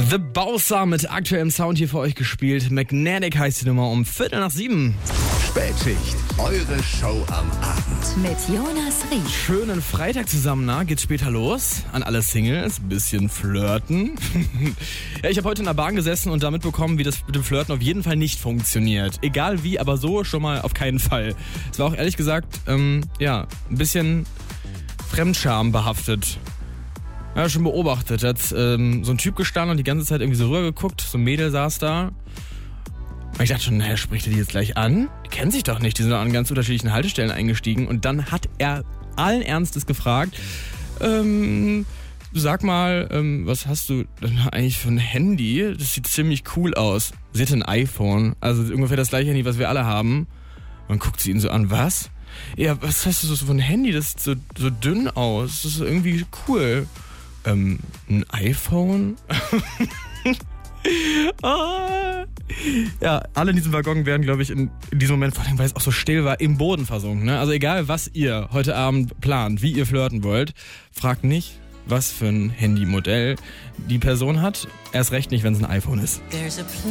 The Bowser mit aktuellem Sound hier für euch gespielt. Magnetic heißt die Nummer um 6:15. Spätschicht, eure Show am Abend. Mit Jonas Rieck. Schönen Freitag zusammen, geht's später los. An alle Singles, bisschen flirten. Ja, ich habe heute in der Bahn gesessen und da mitbekommen, wie das mit dem Flirten auf jeden Fall nicht funktioniert. Egal wie, aber so schon mal auf keinen Fall. Es war auch ehrlich gesagt, ein bisschen Fremdscham behaftet. Ja, schon beobachtet. Da hat so ein Typ gestanden und die ganze Zeit irgendwie so rübergeguckt. So ein Mädel saß da. Und ich dachte schon, spricht er die jetzt gleich an? Die kennen sich doch nicht. Die sind doch an ganz unterschiedlichen Haltestellen eingestiegen. Und dann hat er allen Ernstes gefragt, sag mal, was hast du denn eigentlich für ein Handy? Das sieht ziemlich cool aus. Sie hatte ein iPhone. Also ungefähr das gleiche Handy, was wir alle haben. Und dann guckt sie ihn so an, was? Ja, was hast du so für ein Handy? Das sieht so dünn aus. Das ist irgendwie cool. Ein iPhone? Ja, alle in diesem Waggon werden, glaube ich, in diesem Moment, vor allem weil es auch so still war, im Boden versunken. Ne? Also egal, was ihr heute Abend plant, wie ihr flirten wollt, fragt nicht, was für ein Handymodell die Person hat. Erst recht nicht, wenn es ein iPhone ist.